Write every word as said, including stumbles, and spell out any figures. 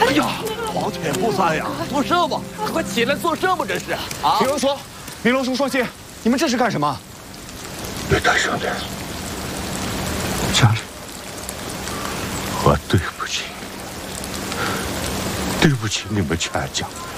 哎呀，黄铁菩萨呀，做什么？快起来做什么？这是啊！ 明龙叔，明龙叔双亲，你们这是干什么？ 别大声点，家里，我对不起，对不起你们全家。